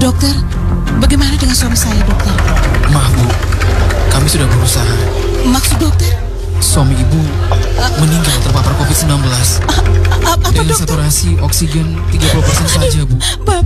Dokter, bagaimana dengan suami saya, dokter? Maaf Bu, kami sudah berusaha. Maksud dokter? Suami Ibu meninggal terpapar COVID-19 Apa dengan dokter? saturasi oksigen 30% saja Bu.